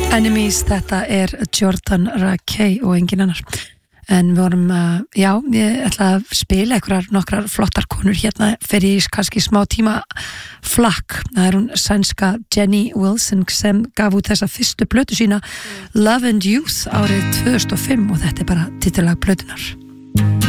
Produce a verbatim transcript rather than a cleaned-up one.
Enemies, þetta er Jordan Rakei og engin annar. En við vorum, uh, já, ég ætla að spila einhverjar nokkrar flottar konur hérna fyrir kannski smá tíma flakk. Það er hún sænska Jenny Wilson sem gaf út þessa fyrstu plötu sína Love and Youth árið tvö þúsund og fimm og þetta er bara titilag plötunar.